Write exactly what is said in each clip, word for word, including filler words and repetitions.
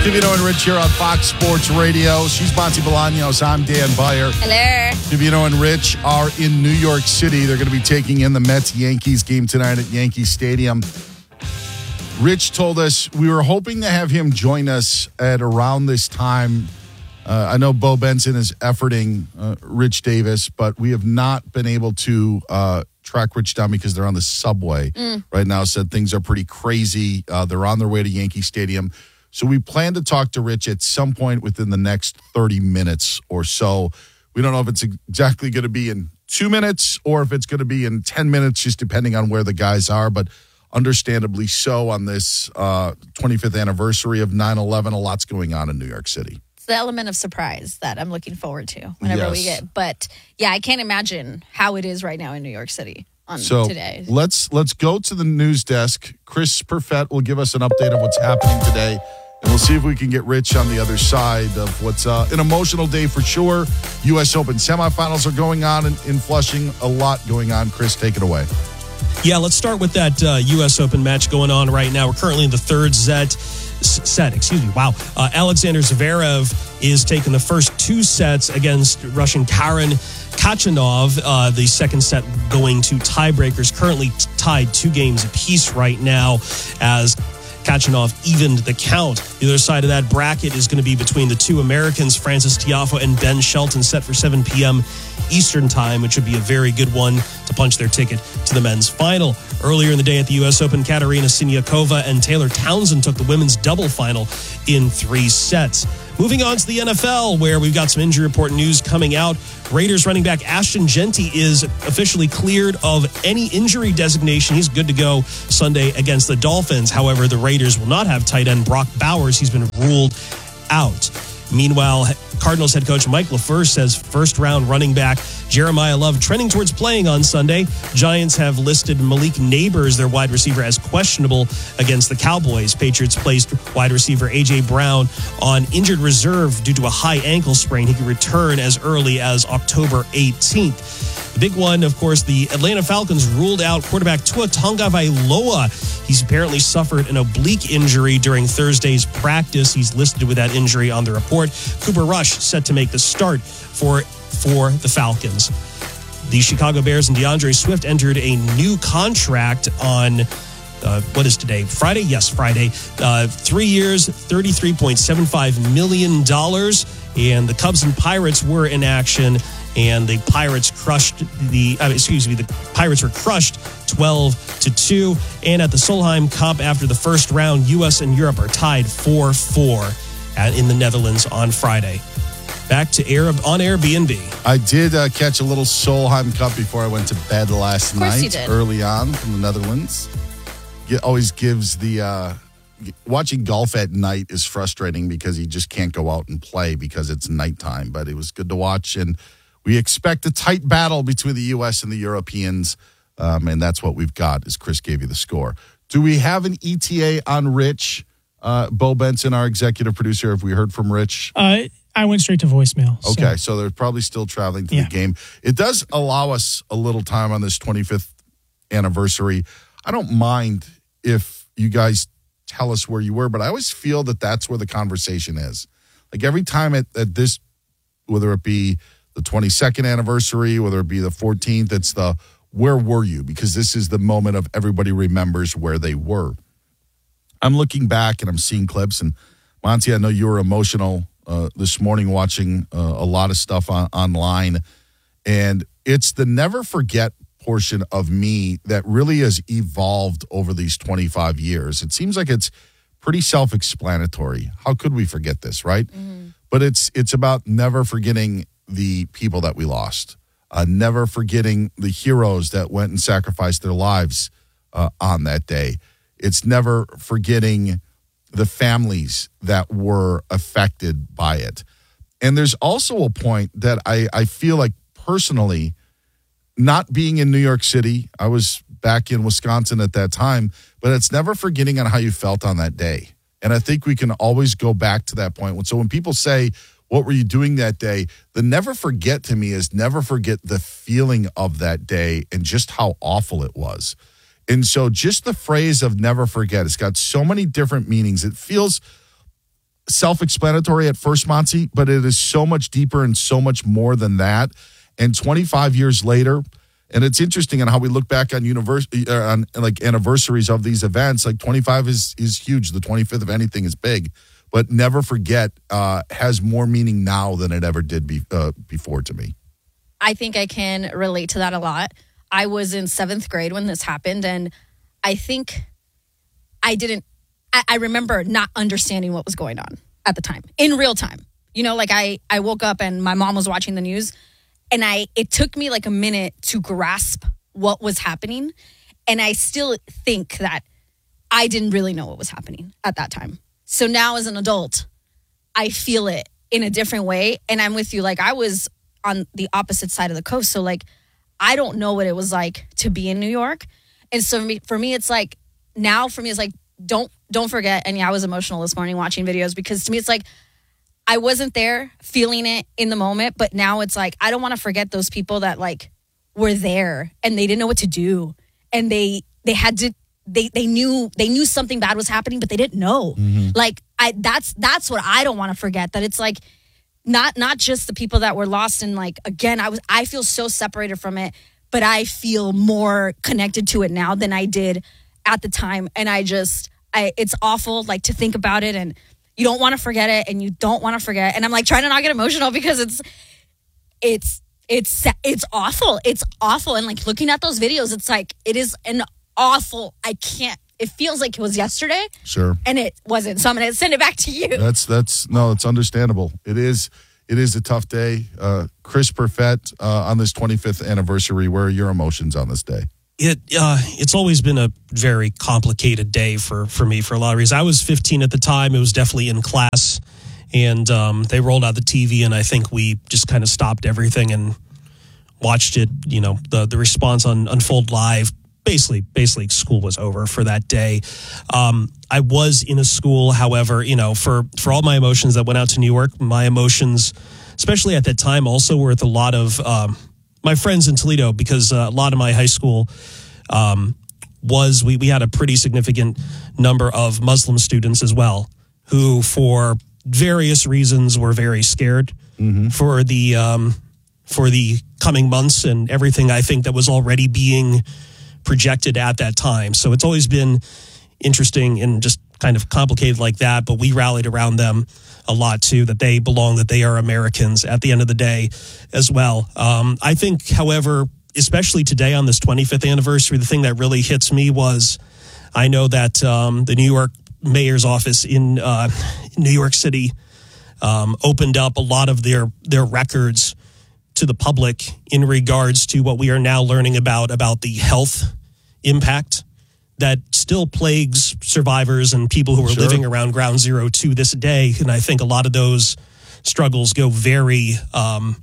Divino and Rich here on Fox Sports Radio. She's Monty Bolaños. I'm Dan Byer. Hello. Divino and Rich are in New York City. They're going to be taking in the Mets-Yankees game tonight at Yankee Stadium. Rich told us we were hoping to have him join us at around this time. Uh, I know Bo Benson is efforting uh, Rich Davis, but we have not been able to uh, track Rich down because they're on the subway mm. right now. Said things are pretty crazy. Uh, they're on their way to Yankee Stadium. So we plan to talk to Rich at some point within the next thirty minutes or so. We don't know if it's exactly going to be in two minutes or if it's going to be in ten minutes, just depending on where the guys are. But understandably so on this uh, twenty-fifth anniversary of nine eleven, a lot's going on in New York City. It's the element of surprise that I'm looking forward to whenever yes. we get. But, yeah, I can't imagine how it is right now in New York City on so today. Let's, let's go to the news desk. Chris Perfett will give us an update of what's happening today. And we'll see if we can get Rich on the other side of what's uh, an emotional day for sure. U S Open semifinals are going on in, in Flushing. A lot going on. Chris, take it away. Yeah, let's start with that uh, U S Open match going on right now. We're currently in the third set. Set, excuse me. Wow. Uh, Alexander Zverev is taking the first two sets against Russian Karen Khachanov. Uh, the second set going to tiebreakers. Currently t- tied two games apiece right now as Khachanov evened the count. The other side of that bracket is going to be between the two Americans, Frances Tiafoe and Ben Shelton, set for seven p.m. Eastern time, which would be a very good one to punch their ticket to the men's final. Earlier in the day at the U S Open, Katerina Siniakova and Taylor Townsend took the women's double final in three sets. Moving on to the N F L, where we've got some injury report news coming out. Raiders running back Ashton Jeanty is officially cleared of any injury designation. He's good to go Sunday against the Dolphins. However, the Raiders will not have tight end Brock Bowers. He's been ruled out. Meanwhile, Cardinals head coach Mike LaFleur says first-round running back Jeremiah Love trending towards playing on Sunday. Giants have listed Malik Neighbors, their wide receiver, as questionable against the Cowboys. Patriots placed wide receiver A J. Brown on injured reserve due to a high ankle sprain. He could return as early as October eighteenth. The big one, of course, the Atlanta Falcons ruled out quarterback Tua Tagovailoa. He's apparently suffered an oblique injury during Thursday's practice. He's listed with that injury on the report. Cooper Rush set to make the start for, for the Falcons. The Chicago Bears and DeAndre Swift entered a new contract on, uh, what is today? Friday? Yes, Friday. Uh, three years, thirty-three point seven five million dollars. And the Cubs and Pirates were in action. And the Pirates crushed the, uh, excuse me, the Pirates were crushed twelve to two. And at the Solheim Cup, after the first round, U S and Europe are tied four four in the Netherlands on Friday. Back to Air, on Airbnb. I did uh, catch a little Solheim Cup before I went to bed last night, early on from the Netherlands. It always gives the, uh, watching golf at night is frustrating because you just can't go out and play because it's nighttime. But it was good to watch, and we expect a tight battle between the U S and the Europeans, um, and that's what we've got, as Chris gave you the score. Do we have an E T A on Rich? Uh, Bo Benson, our executive producer, have we heard from Rich? Uh, I went straight to voicemail. So. Okay, so they're probably still traveling to yeah. the game. It does allow us a little time on this twenty-fifth anniversary. I don't mind if you guys tell us where you were, but I always feel that that's where the conversation is. Like every time at, at this, whether it be the twenty-second anniversary, whether it be the fourteenth, it's the where were you? Because this is the moment of everybody remembers where they were. I'm looking back and I'm seeing clips, and Monty, I know you were emotional uh, this morning watching uh, a lot of stuff on, online, and it's the never forget portion of me that really has evolved over these twenty-five years. It seems like it's pretty self-explanatory. How could we forget this, right? Mm-hmm. But it's it's about never forgetting the people that we lost, uh, never forgetting the heroes that went and sacrificed their lives uh, on that day. It's never forgetting the families that were affected by it. And there's also a point that I, I feel like personally, not being in New York City, I was back in Wisconsin at that time, but it's never forgetting on how you felt on that day. And I think we can always go back to that point. So when people say, what were you doing that day? The never forget to me is never forget the feeling of that day and just how awful it was. And so just the phrase of never forget, it's got so many different meanings. It feels self-explanatory at first, Monty, but it is so much deeper and so much more than that. And twenty-five years later, and it's interesting in how we look back on university, uh, on like anniversaries of these events. Like twenty-five is is huge. The twenty-fifth of anything is big, but never forget uh, has more meaning now than it ever did be, uh, before to me. I think I can relate to that a lot. I was in seventh grade when this happened, and I think I didn't. I, I remember not understanding what was going on at the time in real time. You know, like I I woke up and my mom was watching the news. And I, it took me like a minute to grasp what was happening. And I still think that I didn't really know what was happening at that time. So now as an adult, I feel it in a different way. And I'm with you. Like I was on the opposite side of the coast. So like, I don't know what it was like to be in New York. And so for me, for me, it's like, now for me, it's like, don't, don't forget. And yeah, I was emotional this morning watching videos because to me, it's like, I wasn't there feeling it in the moment, but now it's like, I don't want to forget those people that like were there and they didn't know what to do. And they, they had to, they, they knew, they knew something bad was happening, but they didn't know. Mm-hmm. Like I, that's, that's what I don't want to forget, that it's like not, not just the people that were lost. And like, again, I was, I feel so separated from it, but I feel more connected to it now than I did at the time. And I just, I, it's awful like to think about it, and you don't want to forget it, and you don't want to forget. And I'm like trying to not get emotional because it's, it's, it's, it's awful. It's awful. And like looking at those videos, it's like, it is an awful, I can't, it feels like it was yesterday. Sure. And it wasn't. So I'm going to send it back to you. That's, that's, no, it's understandable. It is, it is a tough day. Uh, Chris Perfett, uh, on this twenty-fifth anniversary, where are your emotions on this day? It uh, it's always been a very complicated day for, for me for a lot of reasons. I was fifteen at the time. It was definitely in class, and um, they rolled out the T V, and I think we just kind of stopped everything and watched it. You know, the the response on unfold live. Basically, basically, school was over for that day. Um, I was in a school, however, you know, for for all my emotions that went out to New York, my emotions, especially at that time, also were with a lot of um, my friends in Toledo, because uh, a lot of my high school um, was, we, we had a pretty significant number of Muslim students as well, who for various reasons were very scared mm-hmm. for the um, for the coming months and everything, I think, that was already being projected at that time. So it's always been interesting and just kind of complicated like that, but we rallied around them a lot too, that they belong, that they are Americans at the end of the day as well. Um, I think, however, especially today on this twenty-fifth anniversary, the thing that really hits me was, I know that um, the New York mayor's office in uh, New York City um, opened up a lot of their their records to the public in regards to what we are now learning about, about the health impact that still plagues survivors and people who are sure. living around Ground Zero to this day. And I think a lot of those struggles go very um,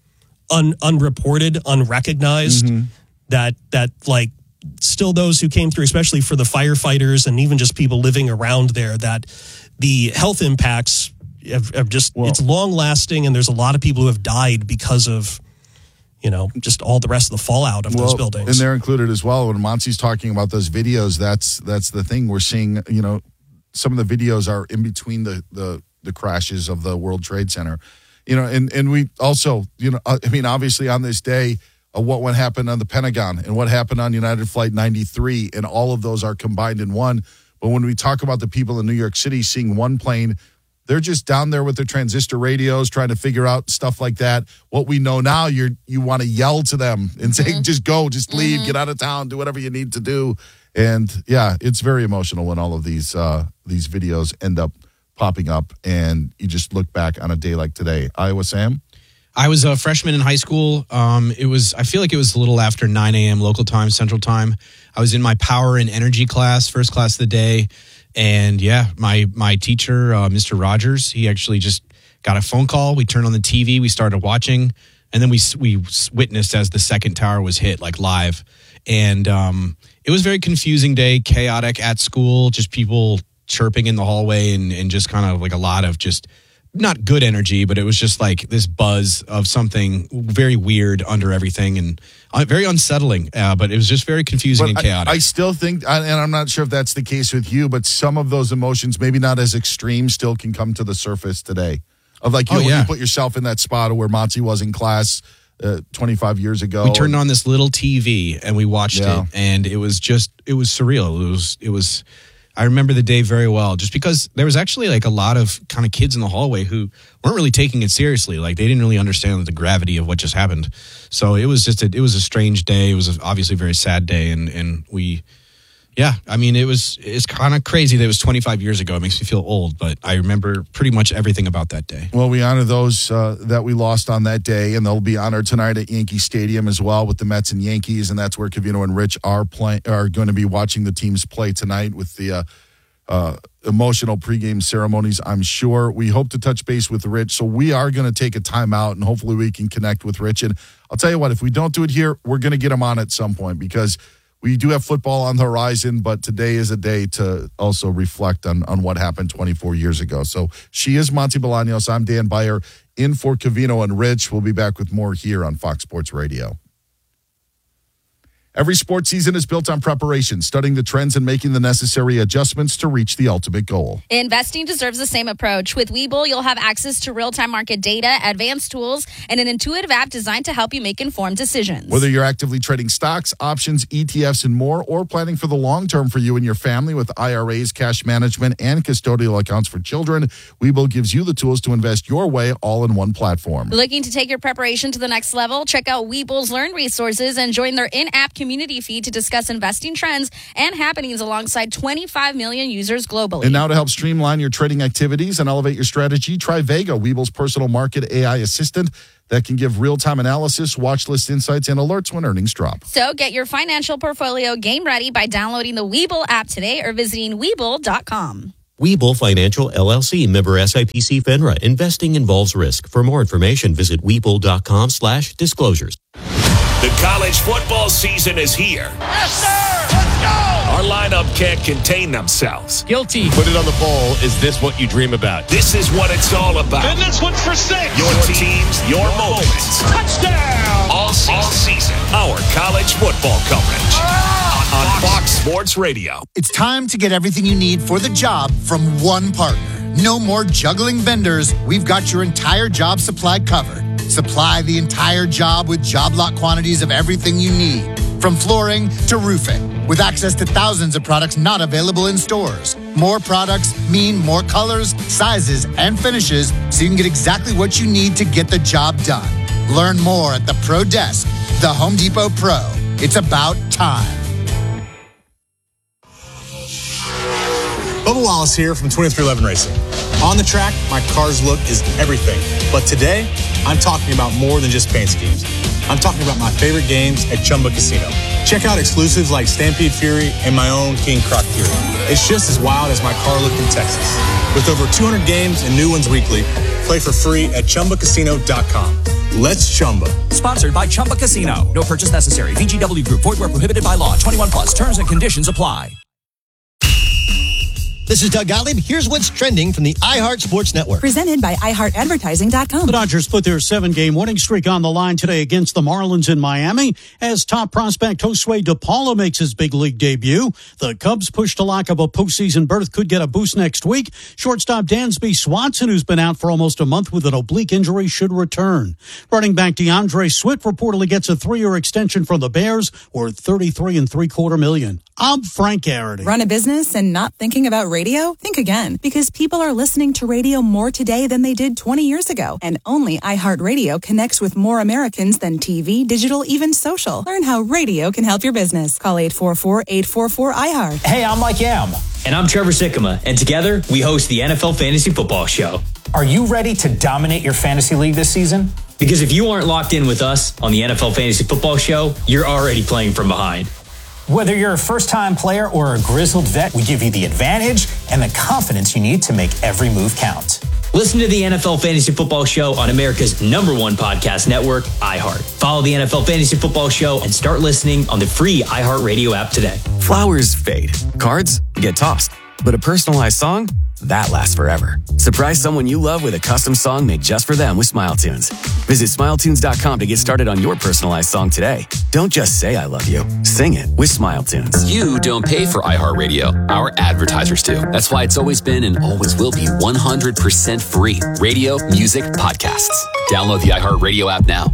un- unreported, unrecognized, mm-hmm. that, that like still those who came through, especially for the firefighters and even just people living around there, that the health impacts have, have just, well, it's long lasting. And there's a lot of people who have died because of, you know, just all the rest of the fallout of well, those buildings. And they're included as well. When Monty's talking about those videos, that's that's the thing. We're seeing, you know, some of the videos are in between the the, the crashes of the World Trade Center. You know, and, and we also, you know, I mean, obviously on this day, uh, what what happened on the Pentagon and what happened on United Flight ninety-three, and all of those are combined in one. But when we talk about the people in New York City seeing one plane, they're just down there with their transistor radios trying to figure out stuff like that. What we know now, you're you want to yell to them and say, mm-hmm. just go, just leave, mm-hmm. get out of town, do whatever you need to do. And yeah, it's very emotional when all of these uh, these videos end up popping up and you just look back on a day like today. Iowa Sam? I was a freshman in high school. Um, it was, I feel like it was a little after nine a.m. local time, Central Time. I was in my power and energy class, first class of the day. And yeah, my my teacher, uh, Mister Rogers, he actually just got a phone call. We turned on the T V, we started watching, and then we we witnessed as the second tower was hit, like live. And um, it was a very confusing day, chaotic at school, just people chirping in the hallway, and, and just kind of like a lot of just not good energy, but it was just like this buzz of something very weird under everything and uh, very unsettling. Uh, but it was just very confusing but and chaotic. I, I still think, and I'm not sure if that's the case with you, but some of those emotions, maybe not as extreme, still can come to the surface today. Of like, you oh, know, yeah. when you put yourself in that spot of where Monty was in class uh, twenty-five years ago. We turned on this little T V and we watched Yeah. it, and it was just, it was surreal. It was, it was, I remember the day very well, just because there was actually like a lot of kind of kids in the hallway who weren't really taking it seriously. Like they didn't really understand the gravity of what just happened. So it was just, a, it was a strange day. It was obviously a very sad day. And, and we, yeah, I mean, it was, it's kind of crazy that it was twenty-five years ago. It makes me feel old, but I remember pretty much everything about that day. Well, we honor those uh, that we lost on that day, and they'll be honored tonight at Yankee Stadium as well with the Mets and Yankees, and that's where Covino and Rich are playing, are going to be watching the teams play tonight with the uh, uh, emotional pregame ceremonies, I'm sure. We hope to touch base with Rich, so we are going to take a timeout, and hopefully we can connect with Rich. And I'll tell you what, if we don't do it here, we're going to get him on at some point because we do have football on the horizon, but today is a day to also reflect on, on what happened twenty-four years ago. So she is Monty Bolaños. I'm Dan Beyer, in for Covino and Rich. We'll be back with more here on Fox Sports Radio. Every sports season is built on preparation, studying the trends and making the necessary adjustments to reach the ultimate goal. Investing deserves the same approach. With Webull, you'll have access to real-time market data, advanced tools, and an intuitive app designed to help you make informed decisions. Whether you're actively trading stocks, options, E T Fs, and more, or planning for the long term for you and your family with I R As, cash management, and custodial accounts for children, Webull gives you the tools to invest your way all in one platform. Looking to take your preparation to the next level? Check out Webull's Learn resources and join their in-app community community feed to discuss investing trends and happenings alongside twenty-five million users globally. And now to help streamline your trading activities and elevate your strategy, try Vega, Webull's personal market A I assistant that can give real-time analysis, watch list insights, and alerts when earnings drop. So get your financial portfolio game ready by downloading the Webull app today or visiting Webull dot com. Webull Financial, L L C, member S I P C FINRA. Investing involves risk. For more information, visit Webull.com slash disclosures. The college football season is here. Yes, sir! Let's go! Our lineup can't contain themselves. Guilty. Put it on the bowl. Is this what you dream about? This is what it's all about. And this one's for six. Your teams, your moments. Touchdown! All season. All season. Our college football coverage. Oh, on Fox Sports Radio. It's time to get everything you need for the job from one partner. No more juggling vendors. We've got your entire job supply covered. Supply the entire job with job lot quantities of everything you need, from flooring to roofing, with access to thousands of products not available in stores. More products mean more colors, sizes, and finishes, so you can get exactly what you need to get the job done. Learn more at the Pro Desk, the Home Depot Pro. It's about time. Bubba Wallace here from twenty-three eleven Racing. On the track, my car's look is everything. But today, I'm talking about more than just paint schemes. I'm talking about my favorite games at Chumba Casino. Check out exclusives like Stampede Fury and my own King Croc Fury. It's just as wild as my car look in Texas. With over two hundred games and new ones weekly, play for free at Chumba Casino dot com. Let's Chumba. Sponsored by Chumba Casino. No purchase necessary. V G W Group. Void where prohibited by law. twenty-one plus. Terms and conditions apply. This is Doug Gottlieb. Here's what's trending from the iHeart Sports Network. Presented by i heart advertising dot com. The Dodgers put their seven-game winning streak on the line today against the Marlins in Miami as top prospect Josue DePaula makes his big league debut. The Cubs push to lock up a postseason berth could get a boost next week. Shortstop Dansby Swanson, who's been out for almost a month with an oblique injury, should return. Running back DeAndre Swift reportedly gets a three-year extension from the Bears worth thirty-three and three quarter million. I'm Frank Garrity. Run a business and not thinking about radio? Think again, because people are listening to radio more today than they did twenty years ago. And only iHeartRadio connects with more Americans than T V, digital, even social. Learn how radio can help your business. Call eight four four, eight four four, I heart. Hey, I'm Mike Yam. And I'm Trevor Sikkema. And together, we host the N F L Fantasy Football Show. Are you ready to dominate your fantasy league this season? Because if you aren't locked in with us on the N F L Fantasy Football Show, you're already playing from behind. Whether you're a first-time player or a grizzled vet, we give you the advantage and the confidence you need to make every move count. Listen to the N F L Fantasy Football Show on America's number one podcast network, iHeart. Follow the N F L Fantasy Football Show and start listening on the free iHeartRadio app today. Flowers fade. Cards get tossed. But a personalized song that lasts forever. Surprise someone you love with a custom song made just for them with Smile Tunes. Visit smile tunes dot com to get started on your personalized song today. Don't just say I love you. Sing it with Smile Tunes. You don't pay for iHeartRadio. Our advertisers do. That's why it's always been and always will be one hundred percent free. Radio, music, podcasts. Download the iHeartRadio app now.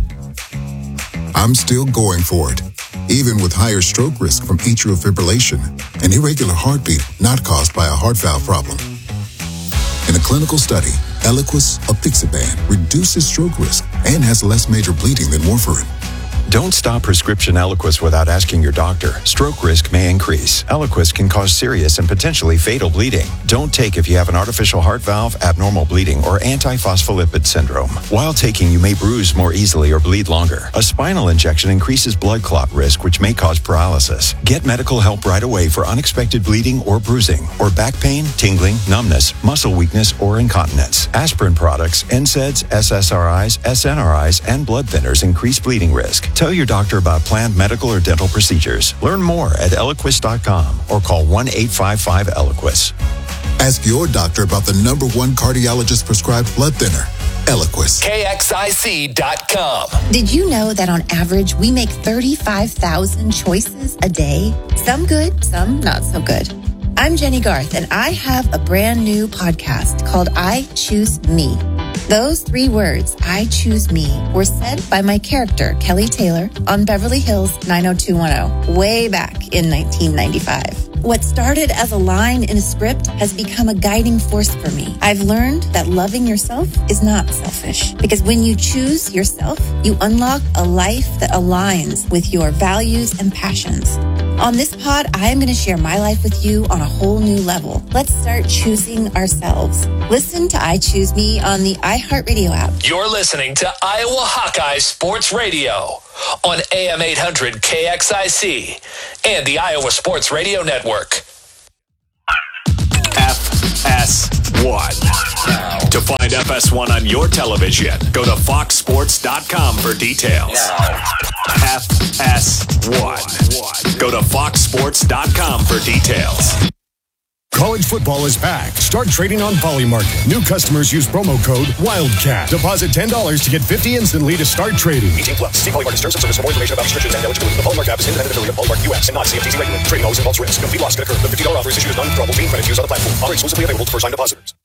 I'm still going for it, even with higher stroke risk from atrial fibrillation, an irregular heartbeat not caused by a heart valve problem. In a clinical study, Eliquis apixaban reduces stroke risk and has less major bleeding than warfarin. Don't stop prescription Eliquis without asking your doctor. Stroke risk may increase. Eliquis can cause serious and potentially fatal bleeding. Don't take if you have an artificial heart valve, abnormal bleeding, or antiphospholipid syndrome. While taking, you may bruise more easily or bleed longer. A spinal injection increases blood clot risk, which may cause paralysis. Get medical help right away for unexpected bleeding or bruising, or back pain, tingling, numbness, muscle weakness, or incontinence. Aspirin products, N SAIDs, S S R Is, S N R Is, and blood thinners increase bleeding risk. Tell your doctor about planned medical or dental procedures. Learn more at Eliquis dot com or call one eight five five Eliquis. Ask your doctor about the number one cardiologist prescribed blood thinner, Eliquis. K X I C dot com. Did you know that on average we make thirty-five thousand choices a day? Some good, some not so good. I'm Jenny Garth, and I have a brand new podcast called I Choose Me. Those three words, I choose me, were said by my character, Kelly Taylor, on Beverly Hills nine oh two one oh, way back in nineteen ninety-five. What started as a line in a script has become a guiding force for me. I've learned that loving yourself is not selfish, because when you choose yourself, you unlock a life that aligns with your values and passions. On this pod, I am going to share my life with you on a whole new level. Let's start choosing ourselves. Listen to I Choose Me on the iHeartRadio app. You're listening to Iowa Hawkeye Sports Radio on A M eight hundred K X I C and the Iowa Sports Radio Network. F S one. To find F S one on your television, go to fox sports dot com for details. F S one. Go to fox sports dot com for details. College football is back. Start trading on Polymarket. New customers use promo code WILDCAT. Deposit ten dollars to get fifty dollars instantly to start trading. eighteen plus. See Polymarket terms and service for more information about restrictions and eligibility. The Polymarket app is independent affiliate of Polymarket U S and not C F T C regulated. Trading always involves risk. No fee loss can occur. The fifty dollars offer is issued as non-withdrawable fee credit used on the platform. Offer exclusively available to first-time depositors.